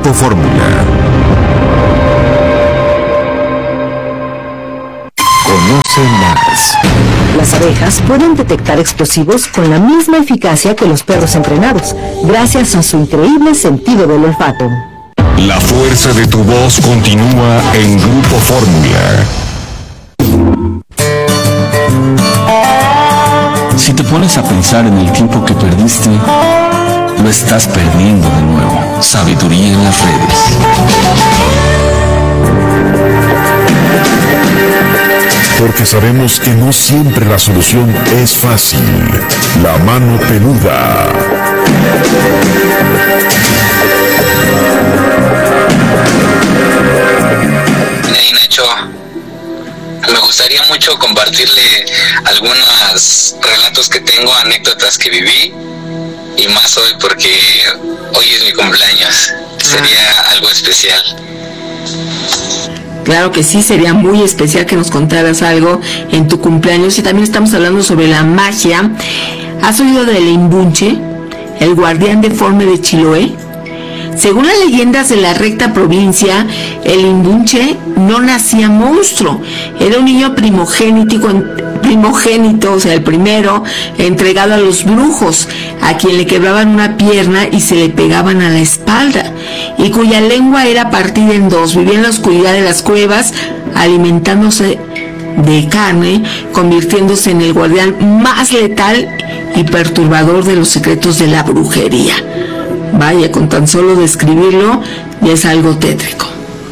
Grupo Fórmula. Conoce más. Las abejas pueden detectar explosivos con la misma eficacia que los perros entrenados, gracias a su increíble sentido del olfato. La fuerza de tu voz continúa en Grupo Fórmula. Si te pones a pensar en el tiempo que perdiste, lo estás perdiendo de nuevo. Sabiduría en las redes. Porque sabemos que no siempre la solución es fácil. La mano peluda. Hey Nacho, me gustaría mucho compartirle algunos relatos que tengo, anécdotas que viví, y más hoy porque hoy es mi cumpleaños. Sería algo especial. Claro que sí, sería muy especial que nos contaras algo en tu cumpleaños. Y también estamos hablando sobre la magia. ¿Has oído del Imbunche, el guardián deforme de Chiloé? Según las leyendas de la recta provincia, el Imbunche no nacía monstruo, era un niño primogénito, o sea, el primero, entregado a los brujos, a quien le quebraban una pierna y se le pegaban a la espalda, y cuya lengua era partida en dos. Vivía en la oscuridad de las cuevas, alimentándose de carne, convirtiéndose en el guardián más letal y perturbador de los secretos de la brujería. Vaya, con tan solo describirlo ya es algo tétrico.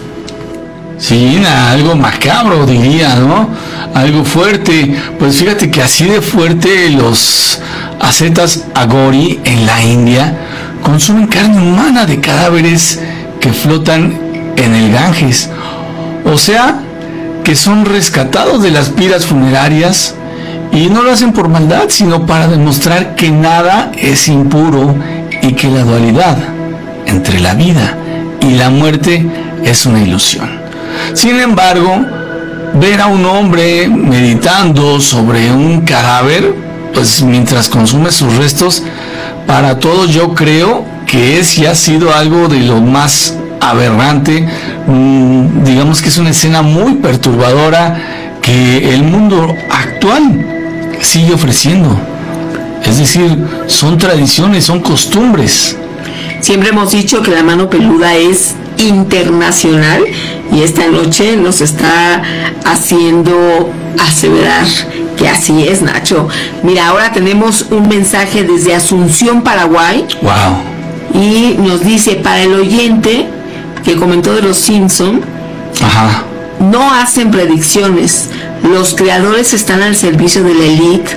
Sí, algo macabro diría, ¿no? Algo fuerte. Pues fíjate que así de fuerte los ascetas Agori en la India consumen carne humana de cadáveres que flotan en el Ganges. O sea, que son rescatados de las piras funerarias y no lo hacen por maldad, sino para demostrar que nada es impuro y que la dualidad entre la vida y la muerte es una ilusión. Sin embargo, ver a un hombre meditando sobre un cadáver, pues mientras consume sus restos, para todos yo creo que es y ha sido algo de lo más aberrante. Digamos que es una escena muy perturbadora que el mundo actual sigue ofreciendo. Es decir, son tradiciones, son costumbres. Siempre hemos dicho que la mano peluda es internacional y esta noche nos está haciendo aseverar que así es, Nacho. Mira, ahora tenemos un mensaje desde Asunción, Paraguay. Wow. Y nos dice, para el oyente que comentó de los Simpson, ajá, no hacen predicciones. Los creadores están al servicio de la élite.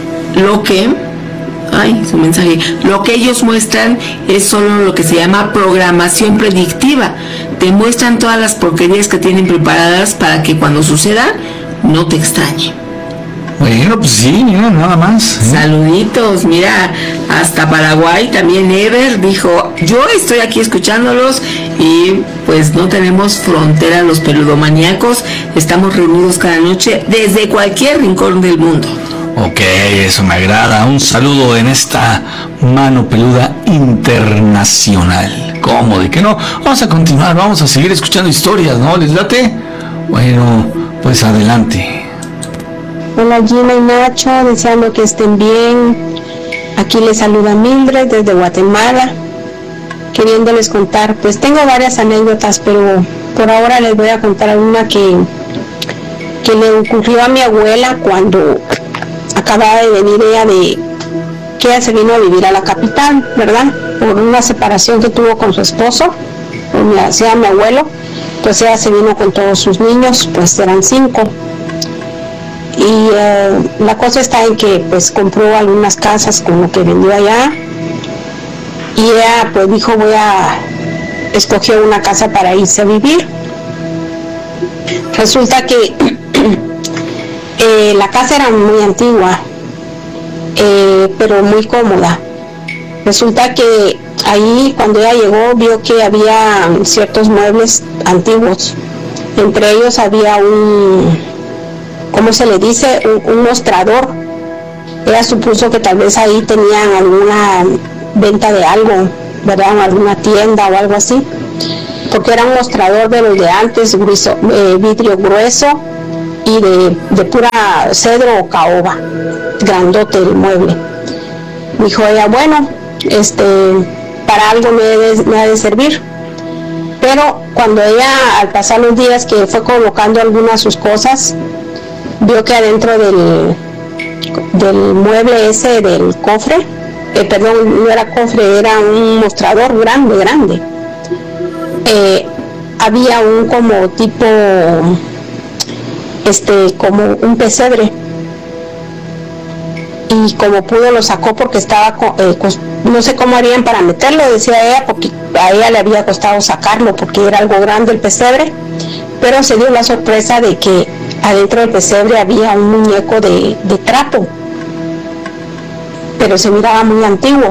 Lo que ellos muestran es solo lo que se llama programación predictiva. Te muestran todas las porquerías que tienen preparadas para que cuando suceda no te extrañe. Bueno, pues sí, mira, nada más. Saluditos, mira, hasta Paraguay también Ever dijo, yo estoy aquí escuchándolos y pues no tenemos frontera los peludomaníacos, estamos reunidos cada noche desde cualquier rincón del mundo. Ok, eso me agrada. Un saludo en esta mano peluda internacional. ¿Cómo? ¿De qué no? Vamos a continuar, vamos a seguir escuchando historias, ¿no? ¿Les late? Bueno, pues adelante. Hola Gina y Nacho, deseando que estén bien. Aquí les saluda Mildred desde Guatemala, queriéndoles contar, pues tengo varias anécdotas, pero por ahora les voy a contar una que le ocurrió a mi abuela cuando acababa de venir que ella se vino a vivir a la capital, ¿verdad? Por una separación que tuvo con su esposo, sea mi abuelo, pues ella se vino con todos sus niños, pues eran 5. Y la cosa está en que pues compró algunas casas con lo que vendió allá, y ella pues dijo escogió una casa para irse a vivir. Resulta que la casa era muy antigua, pero muy cómoda. Resulta que ahí cuando ella llegó vio que había ciertos muebles antiguos. Entre ellos había ¿cómo se le dice? Un mostrador. Ella supuso que tal vez ahí tenían alguna venta de algo, ¿verdad?, en alguna tienda o algo así, porque era un mostrador de los de antes, vidrio grueso y de pura cedro o caoba, grandote el mueble. Dijo ella, bueno, para algo me ha de servir. Pero cuando ella, al pasar los días que fue colocando algunas de sus cosas, vio que adentro del mueble ese, del cofre, perdón, no era cofre, era un mostrador grande, había un como tipo, como un pesebre, y como pudo lo sacó porque estaba, no sé cómo harían para meterlo, decía ella, porque a ella le había costado sacarlo porque era algo grande el pesebre, pero se dio la sorpresa de que adentro del pesebre había un muñeco de trapo, pero se miraba muy antiguo.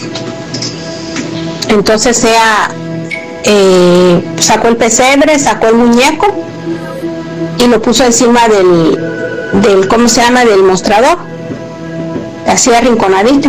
Entonces ella sacó el pesebre, sacó el muñeco y lo puso encima del ¿cómo se llama?, del mostrador, así arrinconadito.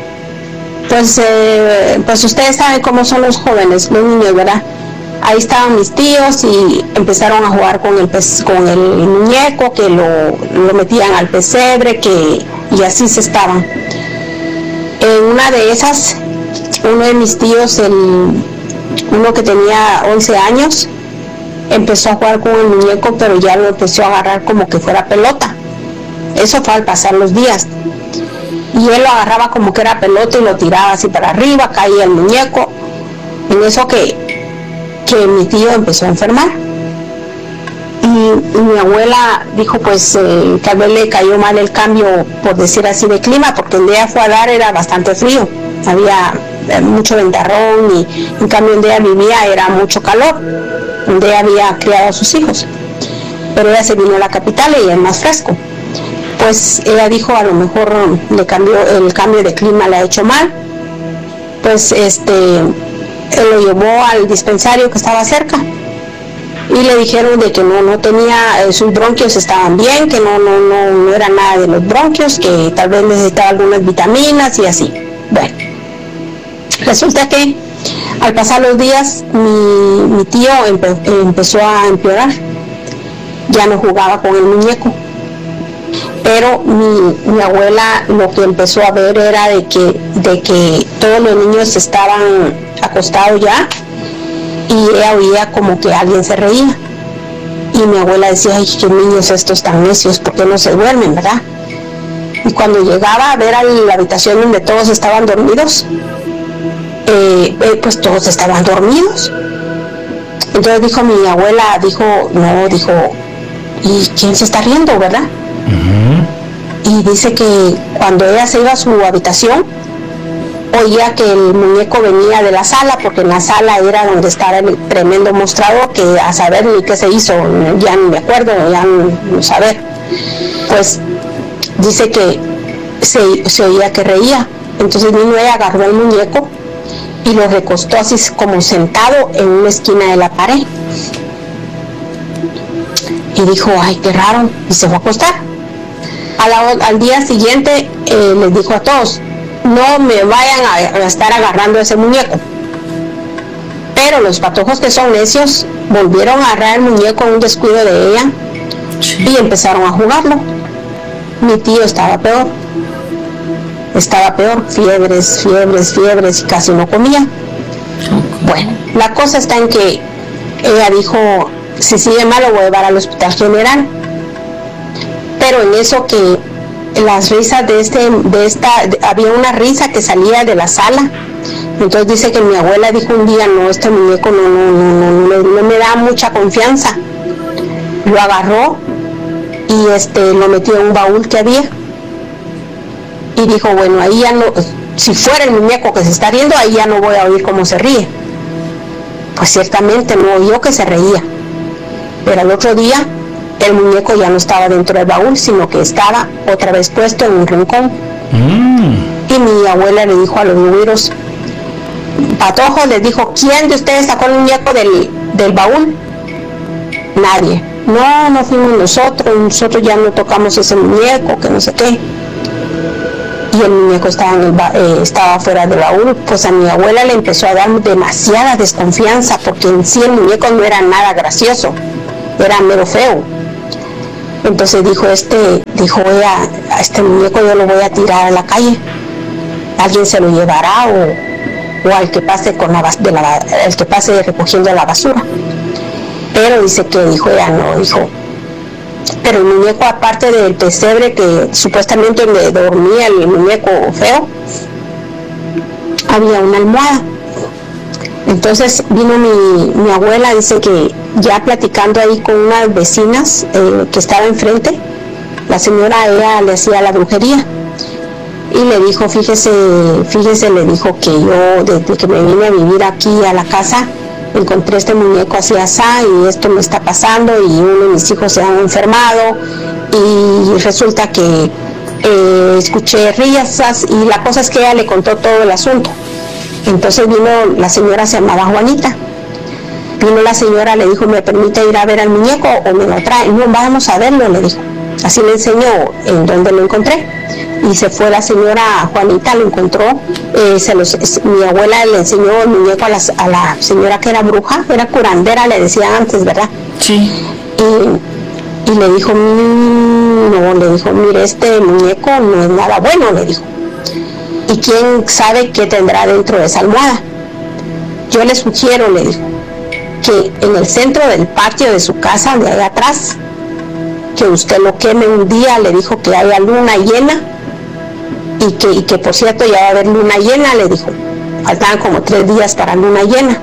Pues ustedes saben cómo son los jóvenes, los niños, ¿verdad? Ahí estaban mis tíos y empezaron a jugar con el muñeco, que lo metían al pesebre, y así se estaban. En una de esas, uno de mis tíos, uno que tenía 11 años, empezó a jugar con el muñeco, pero ya lo empezó a agarrar como que fuera pelota. Eso fue al pasar los días. Y él lo agarraba como que era pelota y lo tiraba así para arriba, caía el muñeco. En eso que mi tío empezó a enfermar. Y mi abuela dijo, pues tal vez le cayó mal el cambio, por decir así, de clima, porque donde ella fue a dar era bastante frío, había mucho ventarrón, y en cambio donde ella vivía era mucho calor, donde ella había criado a sus hijos. Pero ella se vino a la capital y es más fresco. Pues ella dijo, a lo mejor el cambio de clima le ha hecho mal. Pues él lo llevó al dispensario que estaba cerca y le dijeron de que no tenía, sus bronquios estaban bien, que no era nada de los bronquios, que tal vez necesitaba algunas vitaminas y así. Bueno, resulta que al pasar los días mi tío empezó a empeorar, ya no jugaba con el muñeco. Pero mi abuela lo que empezó a ver era de que todos los niños estaban acostados ya, y ella oía como que alguien se reía. Y mi abuela decía, ay, qué niños estos tan necios, ¿por qué no se duermen, verdad? Y cuando llegaba a ver a la habitación donde todos estaban dormidos, pues todos estaban dormidos. Entonces dijo mi abuela, ¿y quién se está riendo, verdad? Y dice que cuando ella se iba a su habitación, oía que el muñeco venía de la sala, porque en la sala era donde estaba el tremendo mostrador, que a saber ni qué se hizo, ya no me acuerdo, ya no saber. Pues dice que se oía que reía. Entonces vino ella, agarró el muñeco y lo recostó así como sentado en una esquina de la pared. Y dijo, ay, qué raro, y se fue a acostar. Al día siguiente les dijo a todos, no me vayan a estar agarrando ese muñeco. Pero los patojos, que son necios, volvieron a agarrar el muñeco en un descuido de ella y empezaron a jugarlo. Mi tío estaba peor, fiebres, y casi no comía. Bueno, la cosa está en que ella dijo, si sigue mal lo voy a llevar al hospital general. Pero en eso que las risas había una risa que salía de la sala. Entonces dice que mi abuela dijo un día, no, este muñeco no me da mucha confianza. Lo agarró y lo metió en un baúl que había. Y dijo, bueno, ahí ya no, si fuera el muñeco que se está riendo, ahí ya no voy a oír cómo se ríe. Pues ciertamente no oyó que se reía. Pero al otro día, el muñeco ya no estaba dentro del baúl, sino que estaba otra vez puesto en un rincón. Y mi abuela le dijo a los güiros, patojos, les dijo, ¿quién de ustedes sacó el muñeco del baúl? Nadie. No fuimos nosotros ya no tocamos ese muñeco, que no sé qué. y el muñeco estaba fuera del baúl. Pues a mi abuela le empezó a dar demasiada desconfianza, porque en sí el muñeco no era nada gracioso, era mero feo. Entonces dijo ella, a este muñeco yo lo voy a tirar a la calle, alguien se lo llevará o al que pase el que pase recogiendo la basura. Pero dice que dijo ella, no, dijo, pero el muñeco, aparte del pesebre que supuestamente le dormía el muñeco feo, había una almohada. Entonces vino mi abuela, dice que ya platicando ahí con unas vecinas que estaba enfrente, la señora ella le hacía la brujería y le dijo, fíjese, le dijo que yo desde que me vine a vivir aquí a la casa encontré este muñeco así asá y esto me está pasando y uno de mis hijos se han enfermado y resulta que escuché risas y la cosa es que ella le contó todo el asunto. Entonces vino la señora, se llamaba Juanita, vino la señora, le dijo, ¿me permite ir a ver al muñeco o me lo trae? No, vamos a verlo, le dijo. Así le enseñó en dónde lo encontré. Y se fue la señora Juanita, lo encontró. Mi abuela le enseñó el muñeco a la señora que era bruja, era curandera, le decía antes, ¿verdad? Sí. Y le dijo, no, le dijo, mire, este muñeco no es nada bueno, le dijo. Y quién sabe qué tendrá dentro de esa almohada. Yo le sugiero, le dijo, que en el centro del patio de su casa, de allá atrás, que usted lo queme un día, le dijo que haya luna llena, y que por cierto ya va a haber luna llena, le dijo, faltaban como 3 días para luna llena,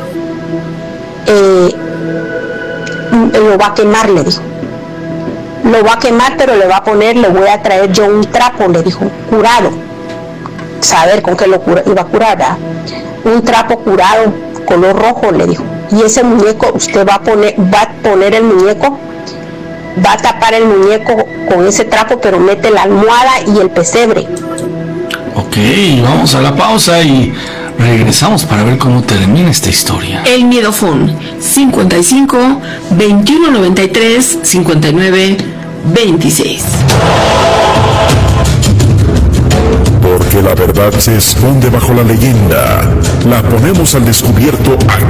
lo va a quemar, le dijo, lo va a quemar, pero le voy a traer yo un trapo, le dijo, curado, saber con qué lo iba a curar, ¿verdad? Un trapo curado, color rojo, le dijo, y ese muñeco, usted va a poner el muñeco, va a tapar el muñeco con ese trapo, pero mete la almohada y el pesebre. Ok, vamos a la pausa y regresamos para ver cómo termina esta historia. El Miedofón, 55 21 93 59 26. Porque la verdad se esconde bajo la leyenda. La ponemos al descubierto aquí